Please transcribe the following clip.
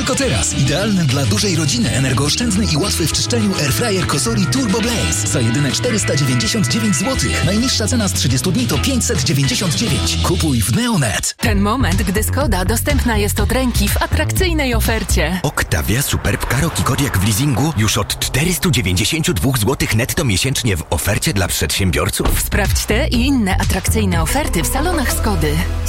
Tylko teraz. Idealny dla dużej rodziny, energooszczędny i łatwy w czyszczeniu airfryer Cosori Turbo Blaze. Za jedyne 499 zł. Najniższa cena z 30 dni to 599. Kupuj w Neonet. Ten moment, gdy Skoda dostępna jest od ręki w atrakcyjnej ofercie. Octavia Superb Karoq i Kodiaq w leasingu już od 492 zł netto miesięcznie w ofercie dla przedsiębiorców. Sprawdź te i inne atrakcyjne oferty w salonach Skody.